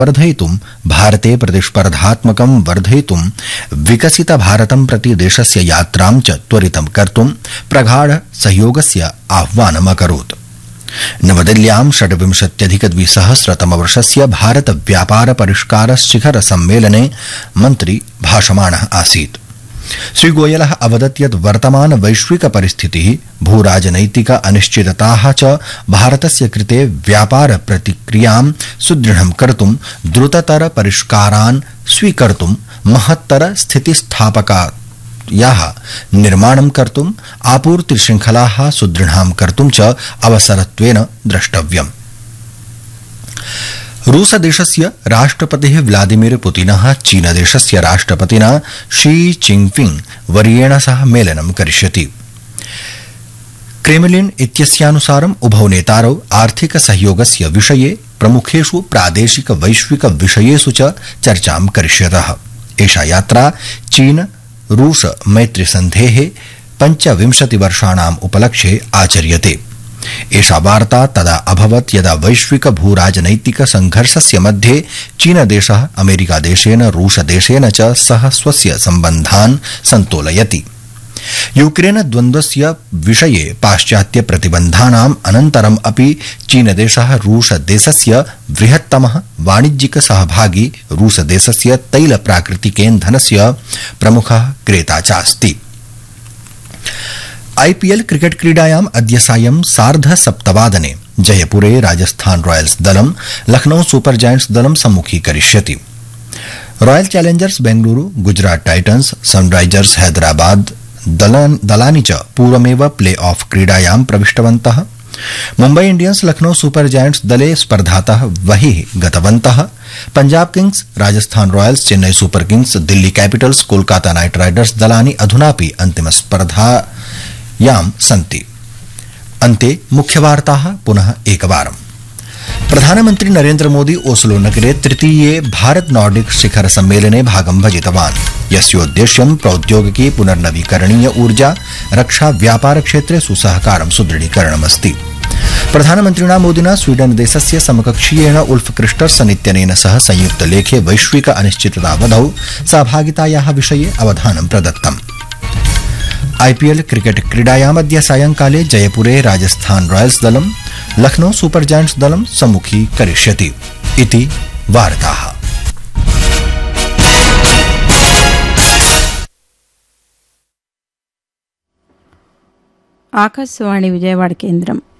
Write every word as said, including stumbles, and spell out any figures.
वर्धयितुं भारते प्रतिस्पर्धात्मकं वर्धयितुं विकसित भारतं प्रति देशस्य यात्रां च त्वरितं कर्तुं प्रगाढ सहयोगस्य आह्वानम् अकरोत्। नवदिल्ल्यां षड्विंशत्यधिक द्विसहस्रतमवर्षस्य भारत व्यापार परिष्कार शिखर सम्मेलने मन्त्री भाषमाणः आसीत्। श्रीगोयलः अवदत् यत् वर्तमान वैश्विक परिस्थितिः भूराजनैतिक अनिश्चितताः च भारतस्य कृते व्यापार प्रतिक्रियां सुदृढं कर्तुं द्रुततर परिष्कारान् स्वीकर्तुं महत्तर स्थितिस्थापकायाः निर्माणं कर्तुं आपूर्तिशृङ्खलाः सुदृढां कर्तुं च अवसरत्वेन द्रष्टव्यम्। रूसदेशस्य राष्ट्रपतिः व्लादिमीर पुतिनः चीनदेशस्य राष्ट्रपतिना शी चिनफिंग वर्येण सह मेलनं करिष्यति। क्रेमलिन इत्यस्यानुसारम् उभौ नेतारौ आर्थिक सहयोगस्य विषये प्रमुखेषु प्रादेशिक वैश्विक विषयेषु च चर्चां करिष्यतः। एषा यात्रा चीन रूस मैत्रीसन्धेः पञ्चविंशतिवर्षाणाम् उपलक्ष्ये आचर्यते। एषा वार्ता तदा अभवत् यदा वैश्विक भूराजनैतिक संघर्षस्य मध्ये चीनदेशः अमेरिकादेशेन रूसदेशेन च सह स्वस्य सम्बन्धान् सन्तोलयति। यूक्रेन द्वन्द्वस्य विषये पाश्चात्य प्रतिबन्धानाम् अनन्तरम् अपि चीनदेशः रूसदेशस्य बृहत्तमः वाणिज्यिक सहभागी रूसदेशस्य तैल प्राकृतिकेन्धनस्य प्रमुखः क्रेता चास्ति। आईपीएल क्रिकेट क्रीडायाम् अद्य सायं सार्ध सप्तवादने जयपुरे राजस्थान रॉयल्स दलं लखनऊ सुपर जायंट्स दलं सम्मुखीकरिष्यति। Royal Challengers Bengaluru, Gujarat titans, Sunrisers Hyderabad दलानि च पूर्वमेव प्ले ऑफ क्रीडायां प्रविष्टवन्तः। Mumbai Indians Lucknow super giants दले स्पर्धातः बहिः गतवन्तः। Punjab Kings, Rajasthan Royals, Chennai super Kings, Delhi Capitals, Kolkata night Riders दलानि अधुनापि अन्तिम स्पर्धायां सन्ति। अन्ते मुख्यवार्ताः पुनः एकवारम्। प्रधानमन्त्री नरेन्द्र मोदी ओस्लो नगरे तृतीये भारत नॉर्डिक शिखर सम्मेलने भागं भजितवान्, यस्योद्देश्यं प्रौद्योगिकी पुनर्नवीकरणीय ऊर्जा रक्षा व्यापार क्षेत्रे सुसहकारं सुदृढीकरणमस्ति। प्रधानमन्त्रिणा मोदिना स्वीडन देशस्य समकक्षीयेण उल्फ क्रिस्टर्सन इत्यनेन सह संयुक्त लेखे वैश्विक अनिश्चिततावधौ सहभागितायाः विषये अवधानं प्रदत्तम्। आईपीएल क्रिकेट क्रीडायामद्य सायंकाले जयपुरे राजस्थान रॉयल्स दलं लखनऊ सुपर जायंट्स दलं सम्मुखीकरिष्यति इति वार्ताः। ఆకాశవాణి విజయవాడ కేంద్రం